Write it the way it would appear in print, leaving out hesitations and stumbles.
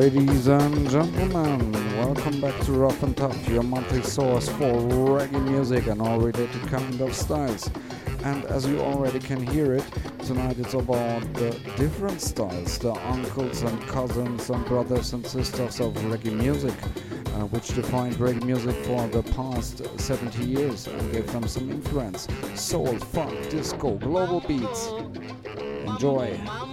Ladies and gentlemen, welcome back to Rough and Tough, your monthly source for reggae music and all related kind of styles. And as you already can hear it, tonight it's about the different styles, the uncles and cousins and brothers and sisters of reggae music, which defined reggae music for the past 70 years and gave them some influence. Soul, funk, disco, global beats. Enjoy!